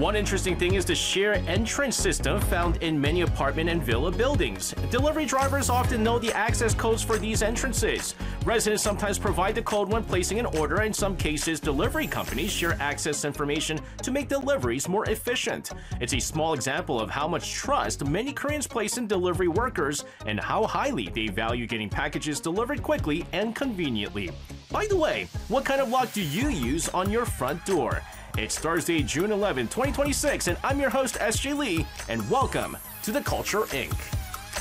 One interesting thing is the shared entrance system found in many apartment and villa buildings. Delivery drivers often know the access codes for these entrances. Residents sometimes provide the code when placing an order. In some cases, delivery companies share access information to make deliveries more efficient. It's a small example of how much trust many Koreans place in delivery workers and how highly they value getting packages delivered quickly and conveniently. By the way, what kind of lock do you use on your front door? It's Thursday, June 11, 2026, and I'm your host, SJ Lee, and welcome to The Culture Inc.